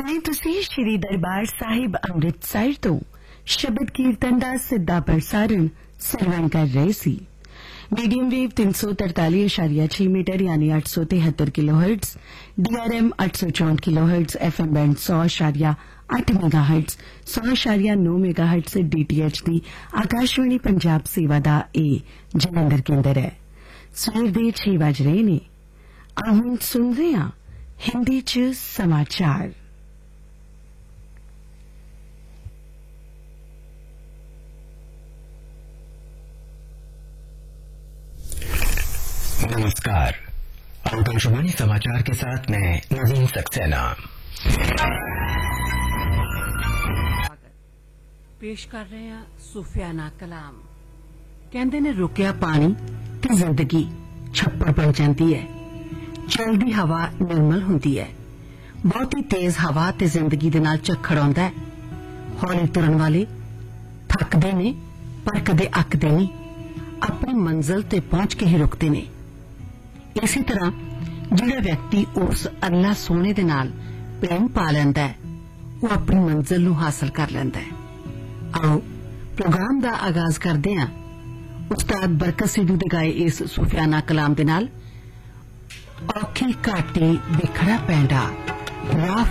ਹੁਣੇ ਤੁਸੀਂ ਸ਼੍ਰੀ ਦਰਬਾਰ ਸਾਹਿਬ ਅੰਮ੍ਰਿਤਸਰ ਤੋਂ ਸ਼ਬਦ ਕੀਰਤਨ ਦਾ ਸਿੱਧਾ ਪ੍ਰਸਾਰਣ ਸਰਵਣ ਕਰ ਰਹੇ ਸੀ। मीडियम वेव 343.6 मीटर यानी 873 kilohertz, DRM 864 kilohertz, FM band 100.8 megahertz, 100.9 megahertz से DTH दी आकाशवाणी पंजाब सेवा दा ए जलंधर केंद्र है। सवेर दे 6 बज रहे ने। हम सुन रहे हैं हिंदी च समाचार। नमस्कार, आकाशवाणी समाचार के साथ मैं नवीन सक्सेना पेश कर रहे हैं सूफियाना कलाम। कहते ने रुकिया पानी ते जिंदगी छप्पड़ बन जाती है। चलदी हवा निर्मल होती है। बहुत ही तेज हवा ते जिंदगी दे नाल झक्खड़ आउंदा है। हौली तुरन वाले थकदे ने पर कदे अकदे नहीं, अपनी मंजिल ते पहुंच के ही रुकते ने। इसी तरह जिहड़ा व्यक्ति उस अल्लाह सोने दे नाल प्रेम पा लैंदा है, वो अपनी मंजिल नूं हासिल कर लैंदा है। आओ प्रोग्राम दा आगाज करदे हां उस्ताद बरकत सिद्धू दे गाए इस सूफियाना कलाम दे नाल। औखी घाटी बिखड़ा पैंडा राह